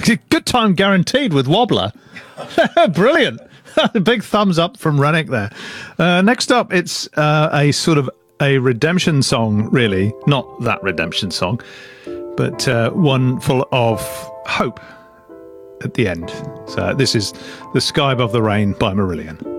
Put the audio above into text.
Good time guaranteed with Wobbler. Brilliant. Big thumbs up from Rennick there. Next up, it's a sort of a redemption song, really. Not that redemption song, but one full of hope at the end. So this is The Sky Above the Rain by Marillion.